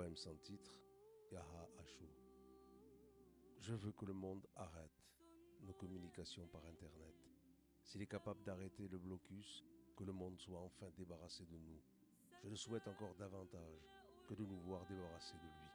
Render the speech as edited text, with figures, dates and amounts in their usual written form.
Poème sans titre, Yaha Ashu. Je veux que le monde arrête nos communications par Internet. S'il est capable d'arrêter le blocus, que le monde soit enfin débarrassé de nous. Je le souhaite encore davantage que de nous voir débarrassés de lui.